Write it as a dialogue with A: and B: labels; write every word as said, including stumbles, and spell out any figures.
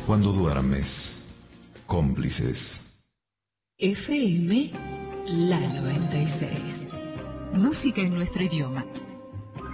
A: Cuando duermes, cómplices.
B: F M La noventa y seis.
C: Música en nuestro idioma.